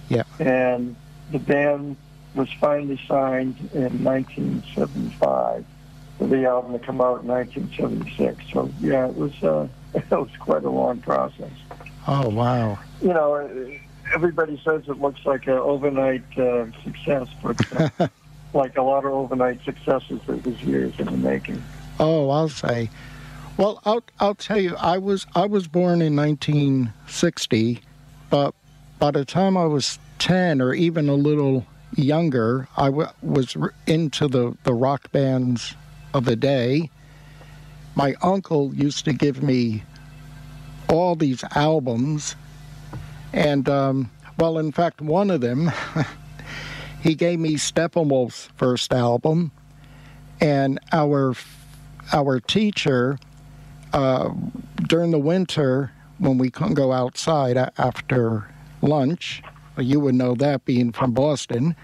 Yeah. And the band was finally signed in 1975 for the album to come out in 1976. So, yeah, it was it was quite a long process. Oh, wow. You know, everybody says it looks like an overnight success, but like a lot of overnight successes, it was years in the making. Oh, I'll say. Well, I'll tell you, I was born in 1960, but by the time I was 10 or even a little younger, I was into the rock bands of the day. My uncle used to give me all these albums, and well, in fact, one of them, he gave me Steppenwolf's first album, and our teacher, during the winter when we couldn't go outside after lunch, you would know that being from Boston,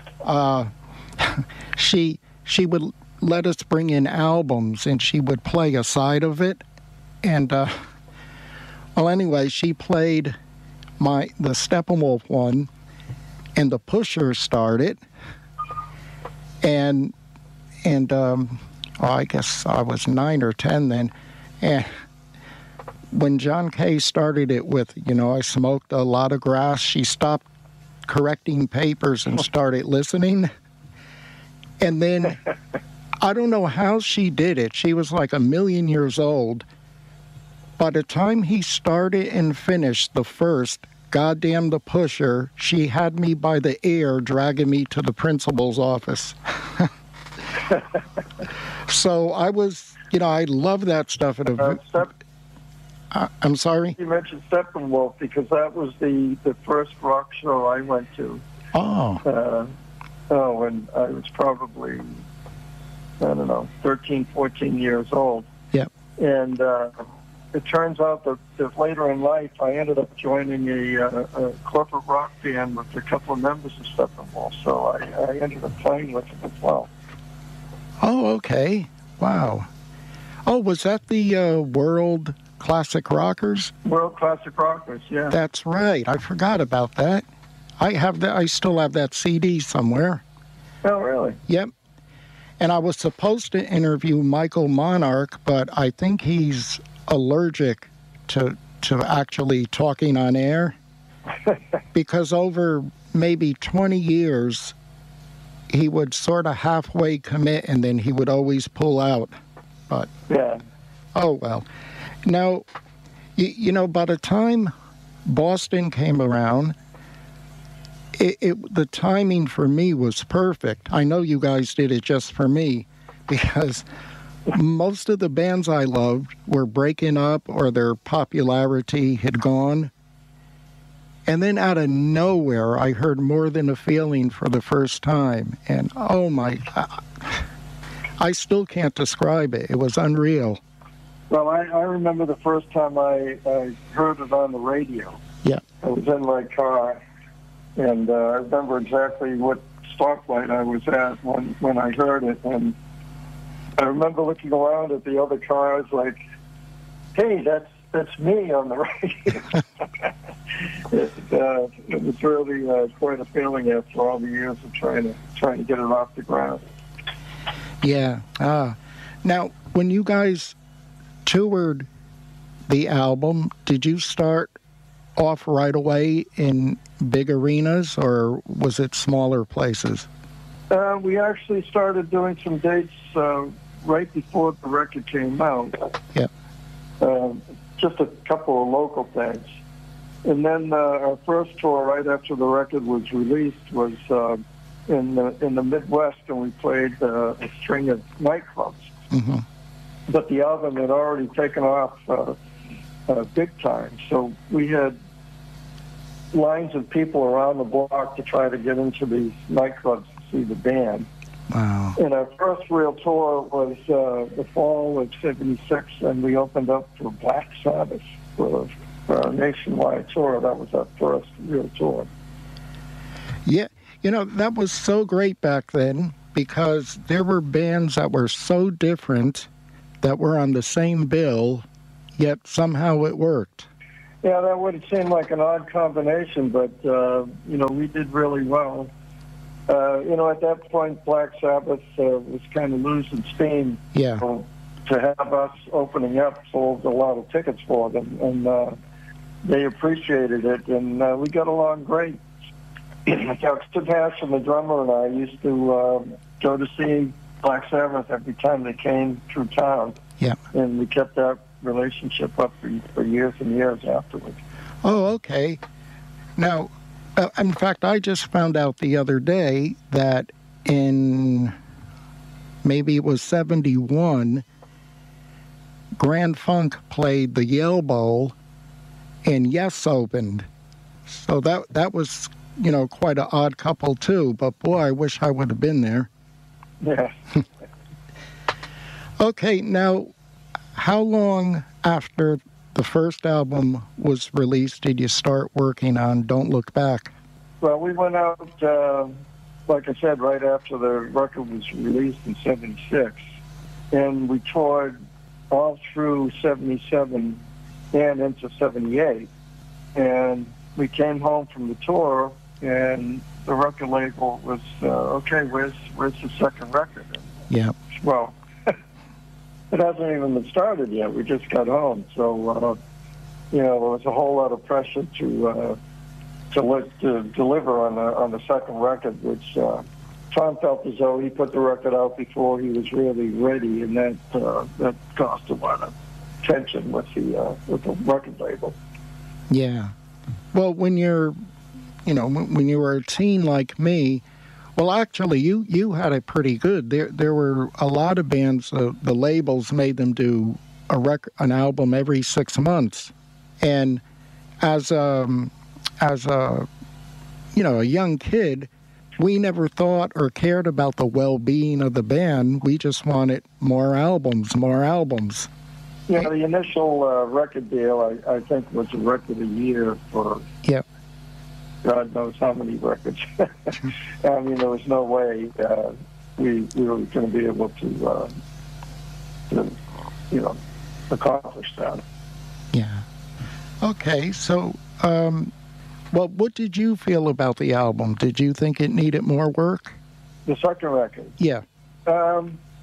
she would let us bring in albums and she would play a side of it. And well, anyway, she played the Steppenwolf one, and the Pushers started, and I guess I was 9 or 10 then. And when John Kay started it with, I smoked a lot of grass, she stopped correcting papers and started listening. And then, I don't know how she did it. She was like 1,000,000 years old. By the time he started and finished the first Goddamn the Pusher, she had me by the ear dragging me to the principal's office. So I was, I love that stuff. I'm sorry? You mentioned Steppenwolf because that was the first rock show I went to. Oh. When I was probably, 13, 14 years old. Yep. And it turns out that later in life I ended up joining a corporate rock band with a couple of members of Steppenwolf. So I ended up playing with them as well. Oh, okay. Wow. Oh, was that the World Classic Rockers? World Classic Rockers, yeah. That's right. I forgot about that. I still have that CD somewhere. Oh, really? Yep. And I was supposed to interview Michael Monarch, but I think he's allergic to actually talking on air because over maybe 20 years, he would sort of halfway commit and then he would always pull out. But, yeah. Oh, well. Now, by the time Boston came around, the timing for me was perfect. I know you guys did it just for me because most of the bands I loved were breaking up or their popularity had gone. And then out of nowhere, I heard More Than a Feeling for the first time. And oh my, I still can't describe it. It was unreal. Well, I remember the first time I heard it on the radio. Yeah. I was in my car, and I remember exactly what stoplight I was at when I heard it. And I remember looking around at the other cars like, hey, that's me on the radio. It was really quite a feeling after all the years of trying to get it off the ground. Yeah. Now, when you guys toured the album, did you start off right away in big arenas, or was it smaller places? We actually started doing some dates right before the record came out. Yeah. Just a couple of local things. And then our first tour right after the record was released was in the Midwest, and we played a string of nightclubs. Mm-hmm. But the album had already taken off big time, so we had lines of people around the block to try to get into these nightclubs to see the band. Wow. And our first real tour was the fall of '76, and we opened up for Black Sabbath for our nationwide tour. That was our first real tour. Yeah, that was so great back then because there were bands that were so different that were on the same bill, yet somehow it worked. Yeah, that would seem like an odd combination, but, we did really well. At that point, Black Sabbath was kind of losing steam. Yeah. So to have us opening up sold a lot of tickets for them, and they appreciated it, and we got along great. Sid Hashem, the drummer, and I used to go to see Black Sabbath every time they came through town. Yeah. And we kept that relationship up for years and years afterwards. Oh, okay. Now, in fact, I just found out the other day that in maybe it was 71, Grand Funk played the Yale Bowl and Yes opened. So that was, quite an odd couple too. But boy, I wish I would have been there. Yeah. Okay, now, how long after the first album was released did you start working on Don't Look Back? Well, we went out, like I said, right after the record was released in 76. And we toured all through 77 and into 78. And we came home from the tour, and the record label was, okay, where's the second record? And, Yeah. well, it hasn't even been started yet. We just got home. So, there was a whole lot of pressure to deliver on the second record, which Tom felt as though he put the record out before he was really ready, and that caused a lot of tension with the record label. Yeah. Well, when you're, when you were a teen like me, well, actually, you had it pretty good. There were a lot of bands. The labels made them do an album every 6 months, and as a young kid, we never thought or cared about the well-being of the band. We just wanted more albums. Yeah, the initial record deal, I think, was a record a year for. Yep. God knows how many records. I mean, there was no way we were going to be able to accomplish that. Yeah. Okay, so, well, what did you feel about the album? Did you think it needed more work? The second record? Yeah. For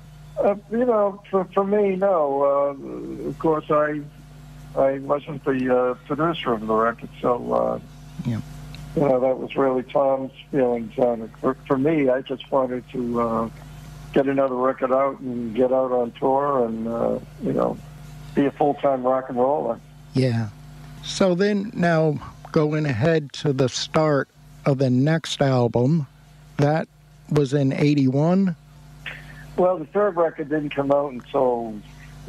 me, no. Of course, I wasn't the producer of the record, so... yeah. That was really Tom's feelings on it. For me, I just wanted to get another record out and get out on tour and, be a full-time rock and roller. Yeah. So then, now, going ahead to the start of the next album, that was in 81? Well, the third record didn't come out until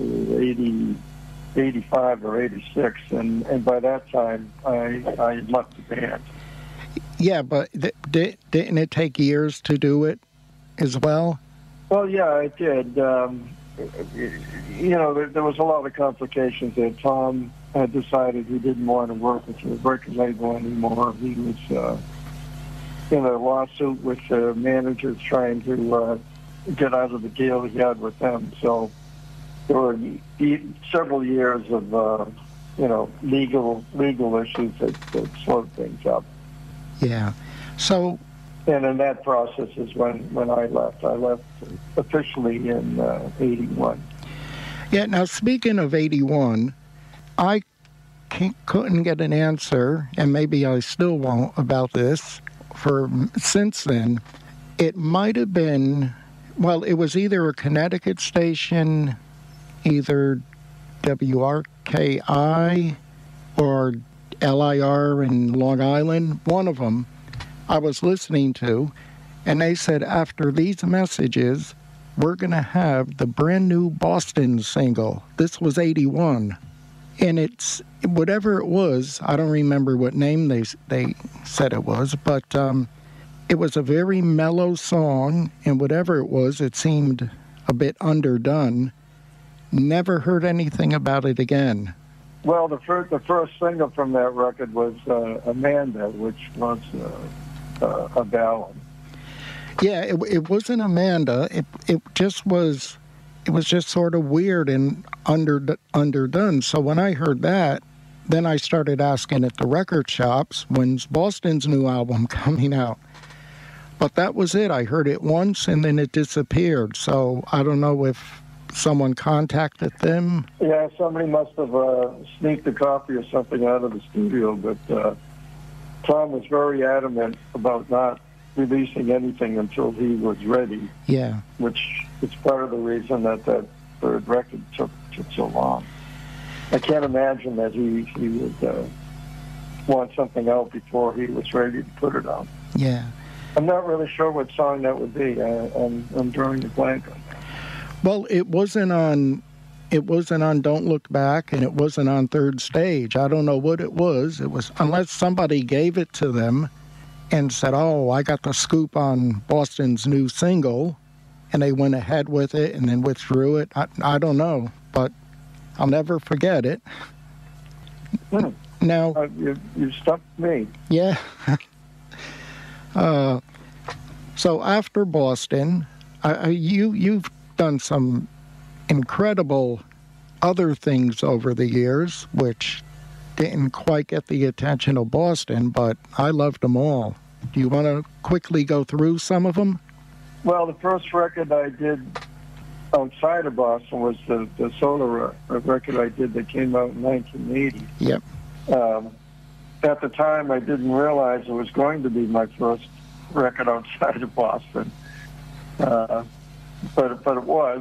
85 or 86, and by that time, I had left the band. Yeah, but didn't it take years to do it as well? Well, yeah, it did. There was a lot of complications there. Tom had decided he didn't want to work with the record label anymore. He was in a lawsuit with the managers trying to get out of the deal he had with them. So there were several years of, legal issues that slowed things up. Yeah. So... And in that process is when I left. I left officially in 81. Yeah, now speaking of 81, I couldn't get an answer, and maybe I still won't, about this since then. It might have been, well, it was either a Connecticut station, either WRKI or LIR in Long Island, one of them I was listening to, and they said, after these messages, we're going to have the brand new Boston single. This was 81. And it's, whatever it was, I don't remember what name they said it was, but it was a very mellow song, and whatever it was, it seemed a bit underdone. Never heard anything about it again. Well, the first single from that record was Amanda, which was a ballad. Yeah, it wasn't Amanda. It just was. It was just sort of weird and underdone. So when I heard that, then I started asking at the record shops, when's Boston's new album coming out? But that was it. I heard it once and then it disappeared. So I don't know if someone contacted them. Yeah, somebody must have sneaked a copy or something out of the studio, but Tom was very adamant about not releasing anything until he was ready. Yeah. Which is part of the reason that third record took so long. I can't imagine that he would want something out before he was ready to put it out. Yeah. I'm not really sure what song that would be. I'm drawing a blank on that. Well, it wasn't on Don't Look Back, and it wasn't on Third Stage. I don't know what it was. It was, unless somebody gave it to them and said, oh, I got the scoop on Boston's new single, and they went ahead with it and then withdrew it. I don't know, but I'll never forget it. Now, you stumped me. Yeah. So after Boston, you've done some incredible other things over the years, which didn't quite get the attention of Boston, but I loved them all. Do you want to quickly go through some of them? Well, the first record I did outside of Boston was the solo record I did that came out in 1980. Yep. At the time, I didn't realize it was going to be my first record outside of Boston, but it was.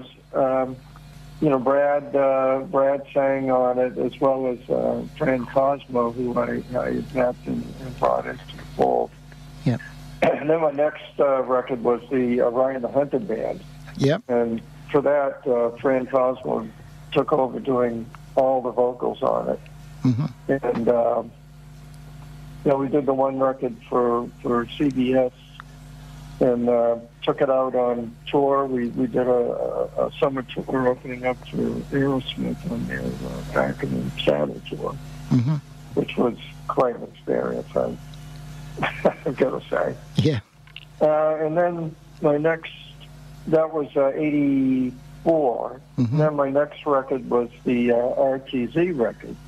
Brad sang on it, as well as Fran Cosmo, who I had met and brought into the fold. Yep. And then my next record was the Ryan the Hunter Band. Yep. And for that, Fran Cosmo took over doing all the vocals on it. Mm-hmm. And we did the one record for CBS and took it out on tour. We did a summer tour opening up for Aerosmith on their Back in the Saddle tour, mm-hmm. which was quite an experience, I've got to say. Yeah. And then that was 84. Mm-hmm. Then my next record was the RTZ record,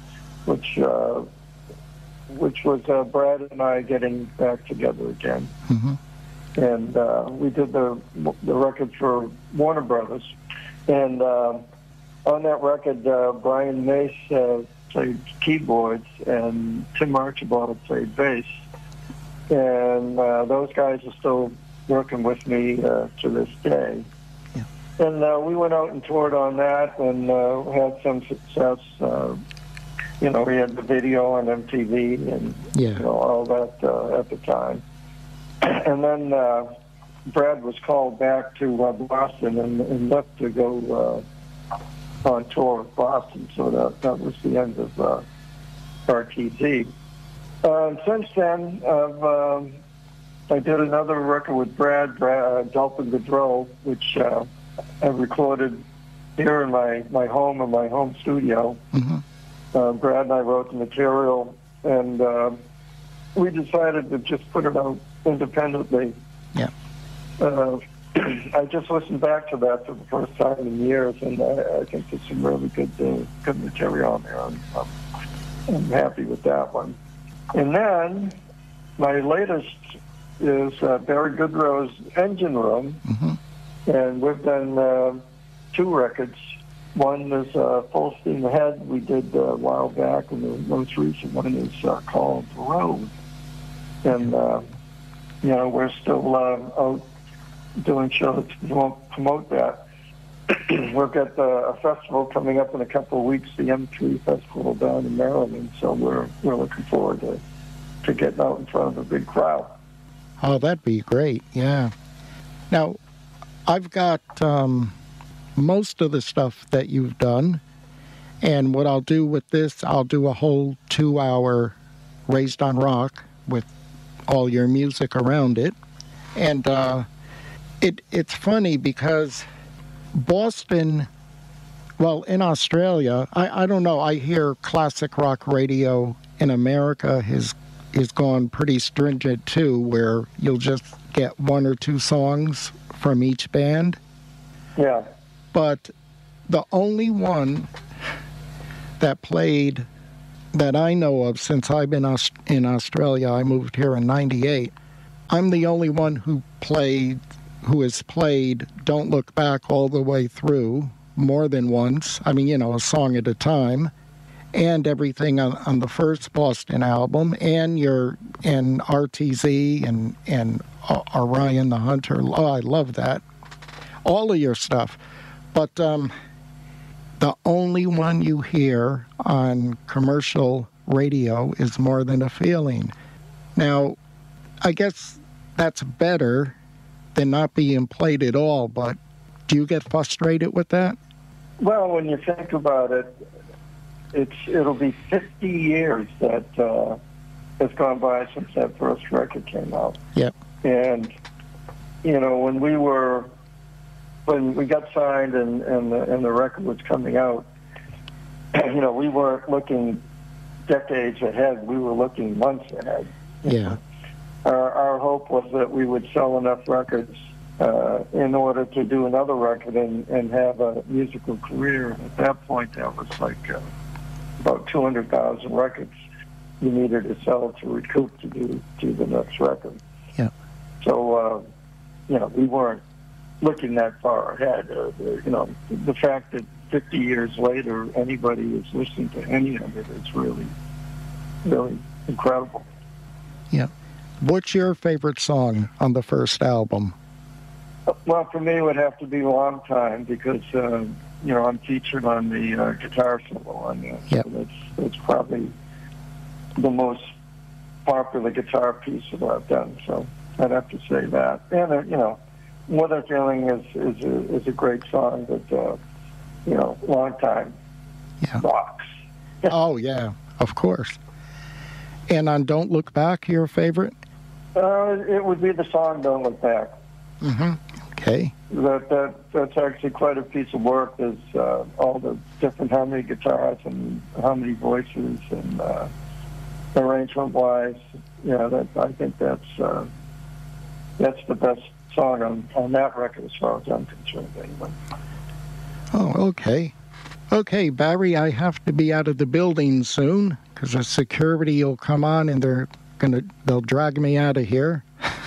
which was Brad and I getting back together again. Mm-hmm. And we did the record for Warner Brothers. And on that record, Brian Mace played keyboards and Tim Archibald played bass. And those guys are still working with me to this day. Yeah. And we went out and toured on that and had some success. We had the video on MTV and all that at the time. And then Brad was called back to Boston and left to go on tour with Boston. So that was the end of RTZ. Since then, I did another record with Brad Delphin Gaudreau, which I recorded here in my home studio. Mm-hmm. Brad and I wrote the material, and we decided to just put it out independently. Yeah. I just listened back to that for the first time in years, and I think there's some really good material on there. I'm happy with that one. And then my latest is Barry Goodrow's Engine Room, mm-hmm. and we've done 2 records. One is Full Steam Ahead we did a while back, and the most recent one is called The Road. And, we're still out doing shows to promote that. We've got a festival coming up in a couple of weeks, the M3 Festival down in Maryland, so we're looking forward to getting out in front of a big crowd. Oh, that'd be great, yeah. Now, I've got most of the stuff that you've done, and what I'll do with this, I'll do a whole 2-hour Raised on Rock with all your music around it. And it's funny because Boston, well, in Australia, I don't know, I hear classic rock radio in America has gone pretty stringent too, where you'll just get 1 or 2 songs from each band. Yeah. But the only one that played that I know of since I've been in Australia. I moved here in '98. I'm the only one who has played Don't Look Back all the way through more than once. I mean, a song at a time, and everything on the first Boston album, and RTZ and Orion the Hunter. Oh, I love that. All of your stuff. But the only one you hear on commercial radio is More Than a Feeling. Now, I guess that's better than not being played at all, but do you get frustrated with that? Well, when you think about it, it'll be 50 years that has gone by since that first record came out. Yep. And, when we got signed and the record was coming out, we weren't looking decades ahead. We were looking months ahead. Yeah. Our hope was that we would sell enough records in order to do another record and have a musical career. At that point, that was like about 200,000 records you needed to sell to recoup to do the next record. Yeah. So, we weren't looking that far ahead. The fact that 50 years later anybody is listening to any of it is really, really incredible. Yeah. What's your favorite song on the first album? Well, for me, it would have to be Long Time because, I'm featured on the guitar solo on that. Yep. So it's probably the most popular guitar piece that I've done. So I'd have to say that. And, More Than a Feeling is a great song, but, Long Time rocks. Oh, yeah, of course. And on Don't Look Back, your favorite? It would be the song Don't Look Back. Mm-hmm. Okay. That's actually quite a piece of work. There's all the different harmony guitars and harmony voices and arrangement-wise. I think that's the best song on that record as far as I'm concerned, anyway. Oh, okay. Okay, Barry, I have to be out of the building soon because the security will come on and they'll drag me out of here.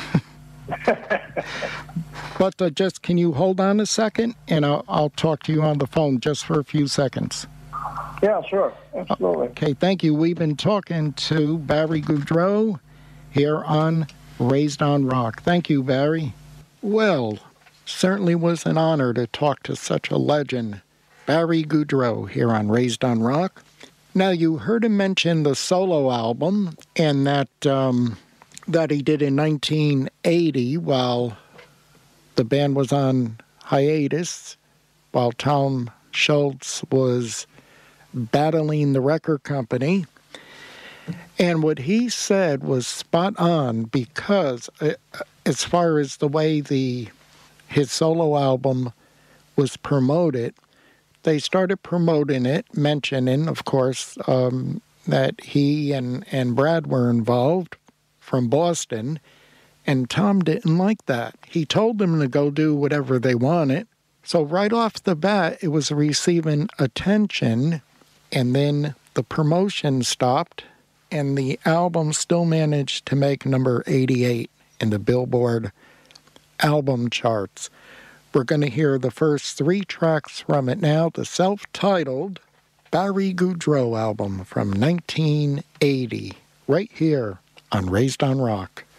But just can you hold on a second and I'll talk to you on the phone just for a few seconds. Yeah, sure. Absolutely. Okay, thank you. We've been talking to Barry Goudreau here on Raised on Rock. Thank you, Barry. Well, certainly was an honor to talk to such a legend, Barry Goudreau, here on Raised on Rock. Now, you heard him mention the solo album and that he did in 1980 while the band was on hiatus, while Tom Schultz was battling the record company. And what he said was spot on because as far as the way his solo album was promoted, they started promoting it, mentioning, of course, that he and Brad were involved from Boston, and Tom didn't like that. He told them to go do whatever they wanted. So right off the bat, it was receiving attention, and then the promotion stopped, and the album still managed to make number 88 in the Billboard album charts. We're going to hear the first 3 tracks from it now, the self-titled Barry Goudreau album from 1980, right here on Raised on Rock.